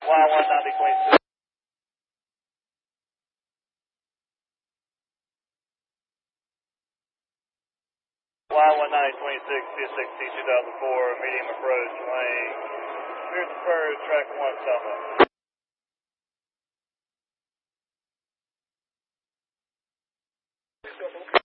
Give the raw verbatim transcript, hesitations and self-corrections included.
Y one ninety twenty-six. Y one ninety twenty-six, T S X T two thousand four, medium approach, lane. Clear the spur, track one, southbound.